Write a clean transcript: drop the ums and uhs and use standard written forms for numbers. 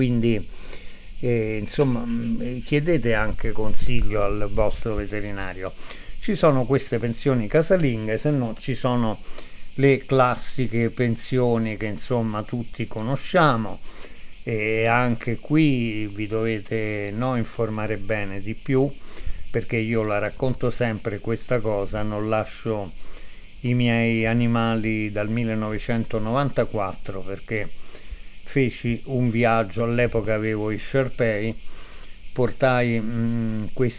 quindi insomma chiedete anche consiglio al vostro veterinario. Ci sono queste pensioni casalinghe, se no ci sono le classiche pensioni che insomma tutti conosciamo, e anche qui vi dovete informare bene di più, perché io la racconto sempre questa cosa, non lascio i miei animali dal 1994 perché feci un viaggio, all'epoca avevo i Sherpei, portai questi